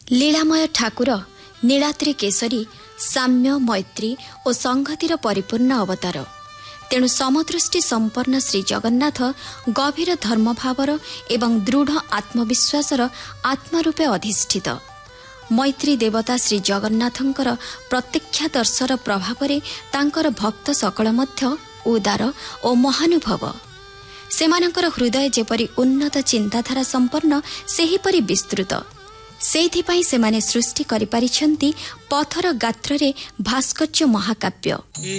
लीलामय ठाकुर नीलाद्रि केशरी साम्य मैत्री और संगतिर परिपूर्ण अवतार। तेणु समदृष्टि संपन्न श्री जगन्नाथ गभीर धर्मभावर एवं दृढ़ आत्मविश्वासर आत्मारूपे अधिष्ठित। मैत्री देवता श्री जगन्नाथंकर प्रत्यक्ष दर्शन प्रभाव तांकर भक्त सकल मध्य उदार और महानुभव। सेमानंकर हृदय जेपरी उन्नत चिंताधारा संपन्न सेहीपरि विस्तृत। सेहिथिपाई सेमाने सृष्टि करि पारिछन्ति पथर गात्ररे भास्कर्य महाकाव्य।